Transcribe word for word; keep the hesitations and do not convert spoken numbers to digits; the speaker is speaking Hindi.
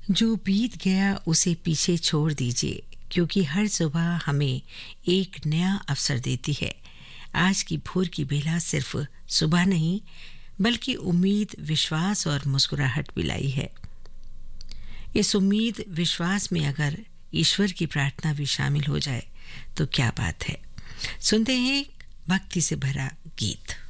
जो बीत गया उसे पीछे छोड़ दीजिए, क्योंकि हर सुबह हमें एक नया अवसर देती है। आज की भोर की बेला सिर्फ सुबह नहीं, बल्कि उम्मीद, विश्वास और मुस्कुराहट भी लाई है। इस उम्मीद, विश्वास में अगर ईश्वर की प्रार्थना भी शामिल हो जाए तो क्या बात है। सुनते हैं भक्ति से भरा गीत।